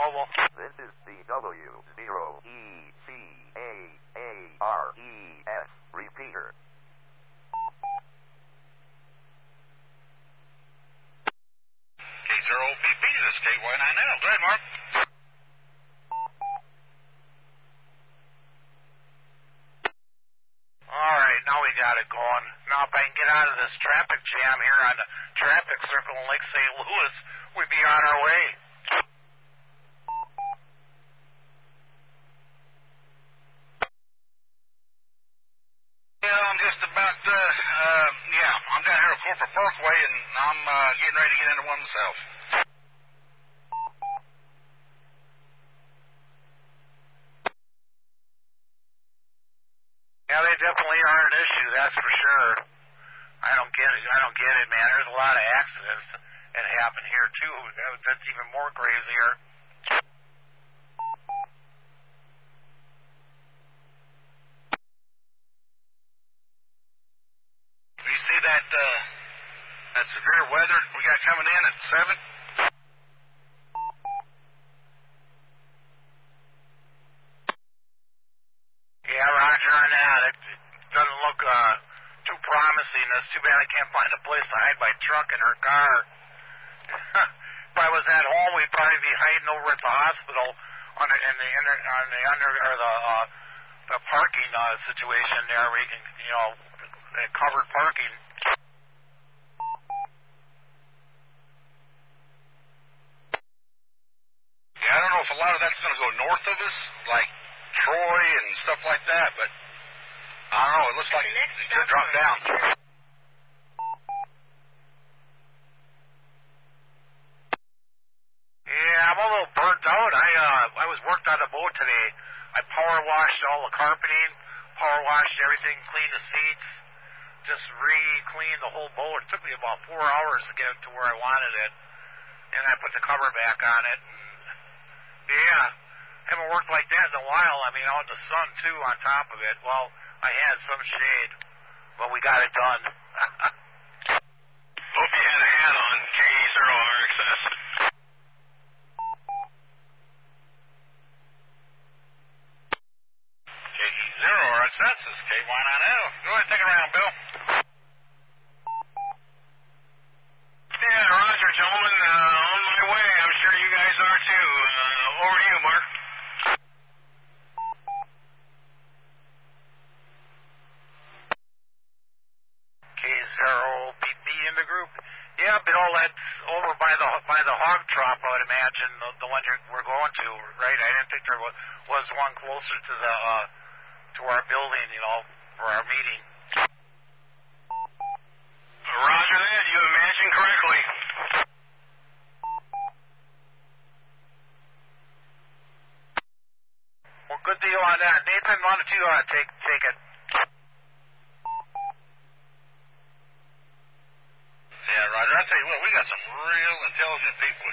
Mobile. This is CW0ECAARES repeater. K0PP, this is KY9L. Go ahead, Mark. All right, now we got it going. Now, if I can get out of this traffic jam here on the traffic circle in Lake St. Louis, we'd be on our way. Yeah, I'm just about, I'm down here at Corporate Parkway, and I'm getting ready to get into one myself. Yeah, they definitely are an issue, that's for sure. I don't get it, man. There's a lot of accidents that happen here, too. That's even more crazier. You see that severe weather we got coming in at 7? Yeah, Roger on that. It doesn't look too promising. It's too bad I can't find a place to hide my truck in her car. If I was at home, we'd probably be hiding over at the hospital on the parking situation there, where you can, covered parking. Yeah, I don't know if a lot of that's going to go north of us, like Troy and stuff like that, but I don't know. It looks like it could drop down. Yeah, I'm a little burnt out. I was worked on the boat today. I power washed all the carpeting, power washed everything, cleaned the seats, just re-cleaned the whole boat. It took me about 4 hours to get it to where I wanted it, and I put the cover back on it. Yeah, haven't worked like that in a while. I mean, out in the sun too, on top of it. Well, I had some shade, but we got it done. Hope you had a hat on, KE0RXS. KE0RXS is KY9L. Go ahead and take it around, Bill. Yeah, roger, gentlemen. On my way. I'm sure you guys are too. Over to you, Mark. K0PP in the group. Yeah, Bill, that's over by the hog trough, I would imagine, the one we're going to, right? I didn't think there was one closer to the to our building, for our meeting. Roger that. You imagined correctly. Well, good deal on that. Nathan, why don't you take it? Yeah, Roger. I tell you what, we got some real intelligent people